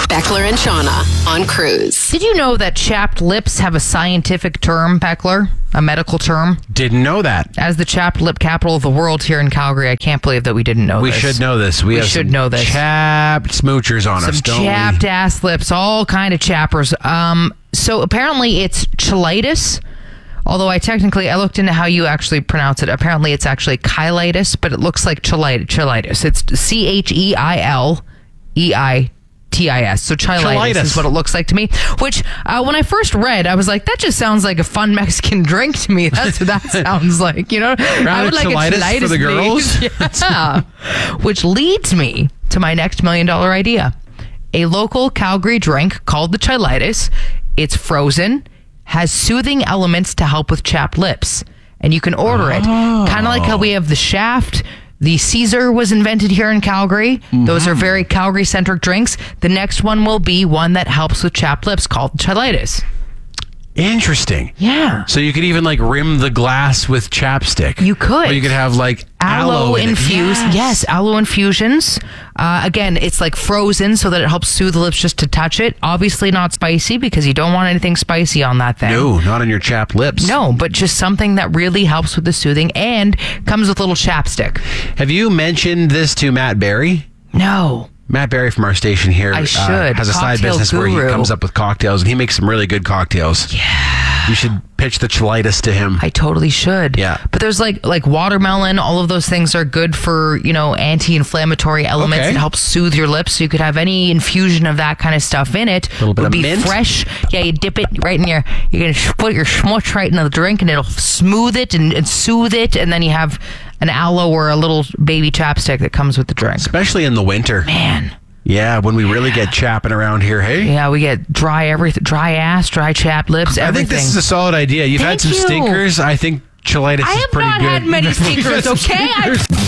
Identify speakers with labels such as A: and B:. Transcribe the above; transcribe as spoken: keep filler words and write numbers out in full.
A: Beckler and Shauna on Cruise.
B: Did you know that chapped lips have a scientific term, Beckler? A medical term?
C: Didn't know that.
B: As the chapped lip capital of the world here in Calgary, I can't believe that we didn't know
C: We
B: this.
C: should know this. We,
B: We
C: have
B: should
C: some
B: know this.
C: chapped smoochers on
B: Some
C: us, don't
B: chapped
C: we?
B: ass lips, all kind of chappers. Um, so apparently it's cheilitis. Although I technically, I looked into how you actually pronounce it. Apparently it's actually cheilitis, but it looks like cheilitis. cheilitis. It's C H E I L E I T I S. So cheilitis,
C: Cheilitis.
B: is what it looks like to me. Which, uh, when I first read, I was like, that just sounds like a fun Mexican drink to me. That's what that sounds like, you know? I would like
C: cheilitis
B: a cheilitis
C: for the girls?
B: please. Yeah. Which leads me to my next million dollar idea. A local Calgary drink called the cheilitis. It's frozen, has soothing elements to help with chapped lips, and you can order it. Kind of like how we have the Shaft. The Caesar was invented here in Calgary. Mm-hmm. Those are very Calgary-centric drinks. The next one will be one that helps with chapped lips called cheilitis.
C: Interesting.
B: Yeah.
C: So you could even like rim the glass with chapstick.
B: You could.
C: Or you could have like aloe,
B: Aloe
C: in it.
B: infused. Yes. yes, aloe infusions. Uh, again, it's like frozen so that it helps soothe the lips just to touch it. Obviously not spicy because you don't want anything spicy on that thing.
C: No, not on your chapped lips.
B: No, but just something that really helps with the soothing and comes with a little chapstick.
C: Have you mentioned this to Matt Berry?
B: No.
C: Matt Berry from our station here
B: I
C: uh,
B: should.
C: has a side
B: Cocktail
C: business where he
B: guru.
C: comes up with cocktails, and he makes some really good cocktails.
B: Yeah.
C: You should pitch the cheilitis to him.
B: I totally should.
C: Yeah.
B: But there's like like watermelon, all of those things are good for, you know, anti-inflammatory elements.
C: Okay.
B: It helps soothe your lips. So you could have any infusion of that kind of stuff in it.
C: A little bit
B: It'll
C: of
B: be
C: mint.
B: fresh. Yeah, you dip it right in your, you're going to put your schmush right into the drink and it'll smooth it and, and soothe it. And then you have an aloe or a little baby chapstick that comes with the drink.
C: Especially in the winter.
B: Man.
C: Yeah, when we really get chapping around here, hey?
B: Yeah, we get dry everything, dry ass, dry chapped lips, everything.
C: I think this is a solid idea. You've
B: Thank
C: had some
B: you.
C: stinkers. I think cheilitis
B: I
C: is
B: have
C: pretty
B: not
C: good.
B: had many stinkers, okay? I